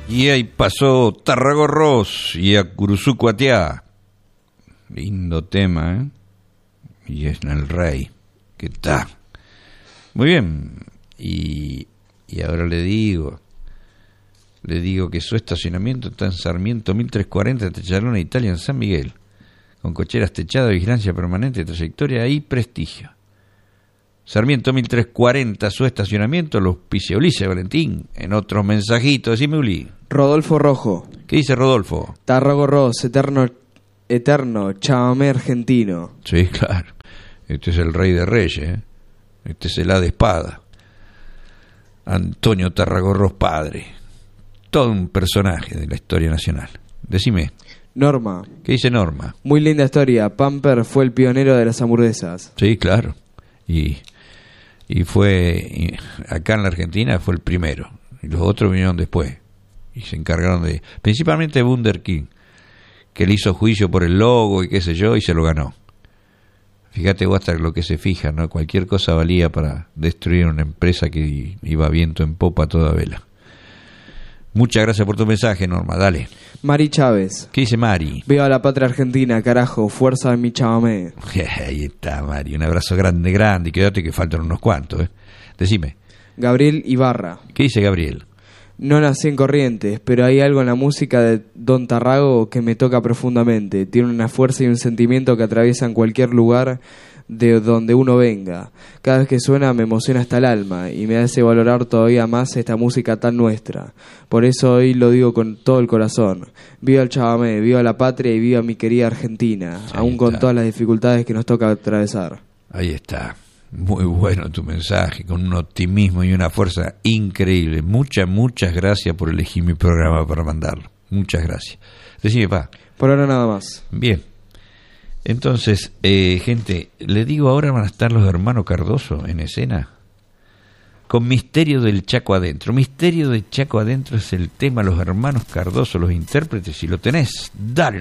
Y ahí pasó Tarragorros y a Curuzucuatiá. Lindo tema, ¿eh? Y es el rey. ¿Qué tal? Muy bien. Y ahora le digo que su estacionamiento está en Sarmiento 1340, Techalona, Italia, en San Miguel. Con cocheras techadas, vigilancia permanente, trayectoria y prestigio. Sarmiento 1340, su estacionamiento, lo auspicia Ulises Valentín. En otros mensajitos, decime, Uli. Rodolfo Rojo. ¿Qué dice Rodolfo? Tarragorros, eterno chamamé argentino. Sí, claro. Este es el rey de reyes, ¿eh? Este es el hada de espada. Antonio Tarragorros padre. Todo un personaje de la historia nacional. Decime. Norma. ¿Qué dice Norma? Muy linda historia. Pamper fue el pionero de las hamburguesas. Sí, claro. Y fue, acá en la Argentina fue el primero. Y los otros vinieron después. Y se encargaron principalmente de Burger King, que le hizo juicio por el logo y qué sé yo, y se lo ganó. Fíjate vos hasta lo que se fija, ¿no? Cualquier cosa valía para destruir una empresa que iba viento en popa a toda vela. Muchas gracias por tu mensaje, Norma, dale. Mari Chávez. ¿Qué dice Mari? Viva la patria argentina, carajo, fuerza de mi chamamé. Ahí está, Mari, un abrazo grande, y quédate que faltan unos cuantos, ¿eh? Decime. Gabriel Ibarra. ¿Qué dice Gabriel? No nací en Corrientes, pero hay algo en la música de Don Tarrago que me toca profundamente. Tiene una fuerza y un sentimiento que atraviesan cualquier lugar de donde uno venga. Cada vez que suena me emociona hasta el alma y me hace valorar todavía más esta música tan nuestra. Por eso hoy lo digo con todo el corazón. Viva el chamamé, viva la patria y viva mi querida Argentina, aún con todas las dificultades que nos toca atravesar. Ahí está. Muy bueno tu mensaje, con un optimismo y una fuerza increíble. Muchas gracias por elegir mi programa para mandarlo. Muchas gracias. Decime, pa. Por ahora nada más. Bien. Entonces, gente, le digo, ahora van a estar los hermanos Cardoso en escena con Misterio del Chaco Adentro. Misterio del Chaco Adentro es el tema, los hermanos Cardoso, los intérpretes, si lo tenés, dale.